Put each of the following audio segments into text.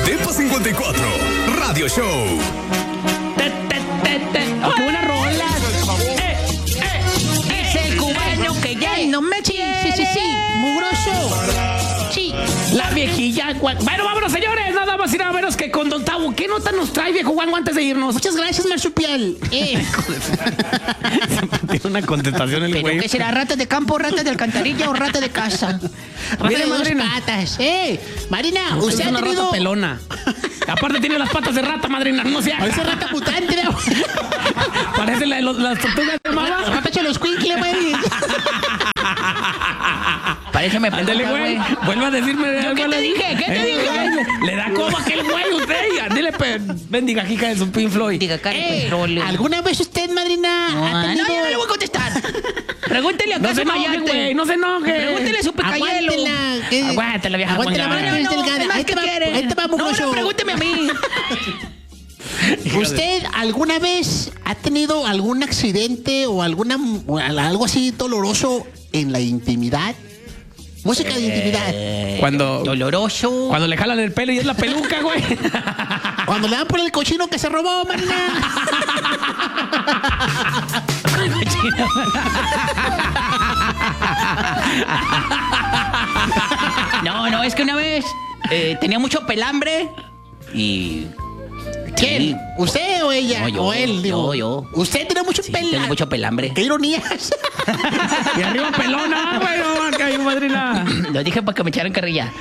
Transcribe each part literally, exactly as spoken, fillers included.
Depa cincuenta y cuatro, Radio Show. Te, te, te, te. ¡Qué buena rola! Eh, eh, es el cubano que ya no me quiere. Sí, sí, sí, mugroso. Sí. La viejilla. Bueno, vámonos, señores. Nada más y nada menos que con Don Tavo. ¿Qué nota nos trae, viejo Juan, antes de irnos? Muchas gracias, marsupial. Eh. Tiene una contestación el ¿Pero güey. qué será? ¿Rata de campo, rata de alcantarilla o rata de casa? Rata Mire, de dos madrina. patas. Eh, Marina, Usted usted es ha una tenido... rata pelona. Aparte tiene las patas de rata, madrina. No se haga. Parece rata mutante, ¿no? Parece la de los- las tortugas de mamá. Rata choloscuincle, güey. Parece me Ándale, güey. Vuelve a decirme algo. qué a te la- dije? ¿Qué te Eh, dije? güey, Le da como aquel güey usted. Y ándale, pe- bendiga hija de su Pink Floyd. Diga, eh, ¿alguna vez usted, madrina, No, ha tenido... no, yo no le voy a contestar. Pregúntele a No Caso se enoje, Mayate. güey. No se enoje. Pregúntele a su pecayelo. Aguántela, ¿Qué? Aguántela, vieja Aguántela, Juana. madre, es No, no, delgada. ¿qué más Ahí te que va, quiere? ahí te va, No, mugroso. no, pregúnteme a mí. ¿Usted alguna vez ha tenido algún accidente o alguna o algo así doloroso en la intimidad? Música de intimidad. Cuando, Doloroso. cuando le jalan el pelo y es la peluca, güey. Cuando le dan por el cochino que se robó, Marina. No, no, es que una vez eh, tenía mucho pelambre y... ¿Quién? Sí. ¿Usted o ella? No, yo, o él, digo. yo, yo. Usted tiene mucho Sí, pelambre. tengo mucho pelambre. ¡Qué ironías! Y arriba pelona, güey. No, acá hay madrina. Lo dije para que me echaran carrilla.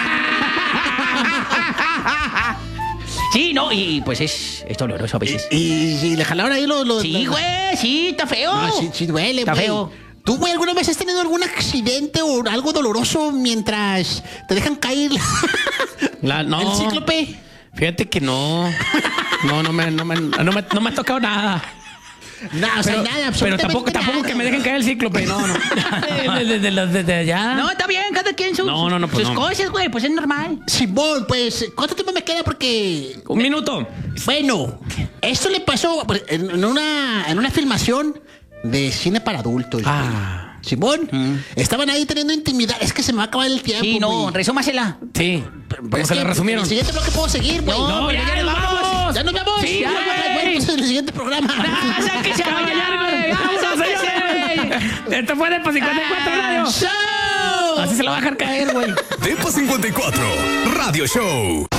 Sí, no, y pues es, es doloroso a veces. y si le jalaron ahí los... los Sí, los- güey, sí, está feo. No, sí, sí duele, Está güey. feo. ¿Tú, güey, alguna vez has tenido algún accidente o algo doloroso mientras te dejan caer La- no. el cíclope? Fíjate que no. No, no me, no me, no me, no me ha tocado nada. No, o sea, Pero, nada, pero absolutamente tampoco, tampoco nada. que me dejen caer el cíclope. No, no. Desde de, de, de, de allá. No, está bien, cada quien sus, No, no, no, pues sus no. cosas, güey, pues es normal. Simón, pues, ¿cuánto tiempo me queda? Porque, Un minuto. bueno, esto le pasó pues, en, en una, en una filmación de cine para adultos. güey. Ah. Simón, estaban ahí teniendo intimidad. Es que se me va a acabar el tiempo. Sí, no, güey. resúmasela. Sí. Pero ¿Cómo es se que la resumieron? En el siguiente bloque puedo seguir, güey. No, pero ya nos vamos. Ya nos vamos. Sí, ya, güey. bueno, pues en el siguiente programa. Ah, sáquese a bailar, güey. Vámonos, señores. Esto fue Depa cincuenta y cuatro Radio. ¡Show! Así se la va a dejar caer, güey. Depa cincuenta y cuatro, Radio Show.